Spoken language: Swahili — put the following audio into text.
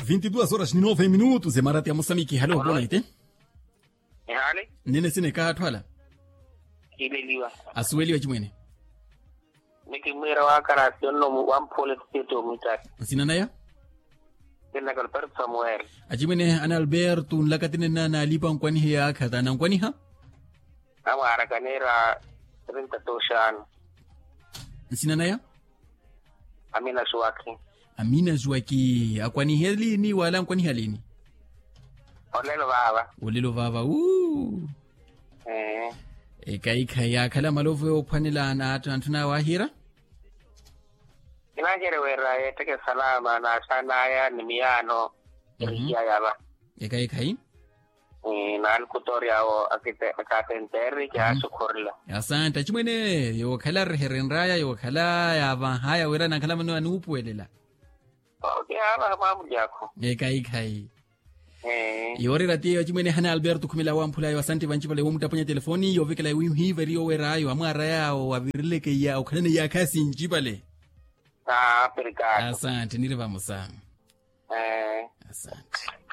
22h09 Emarati ya Moçambique. Hello, boa noite. Hali? Nene sine ka twala. Kileliwa. Asuweliwa chimwene. Nikimwira wakara tionno mu wampole tito mitati. Sinana ya? Kena kalper Samuel. Achimwene ana Alberto nlakatine na lipa nkwani hiya akata na nkwani ha? Ama harakanera 30 toshano. Sinana ya? Amina Suwaki. Amina Zwaki. Akwani heli ni wala nkwani halini? Olelo baba. Olelo baba. Kai ya kala malovu ophanela na atantuna wahira? Inajere wera teke salama na sana ya ni miano. Riya yaba. Kai. Na alkutoria o akatenteri ya sukurla. Asante chimwene yo kala reherenraya yo kala ya haya wera na kala mano anupuelela. Okay, aba mamu jako. Kai. Yore rati chimwene hana Alberto kumila wampula yo asante banchi pale mutaponya telefoni yo vikala hiveri yo wera yo amara ya o avirileke ya okana ya kasi njibale. Obrigado. Asante nire vamos sana. Asante.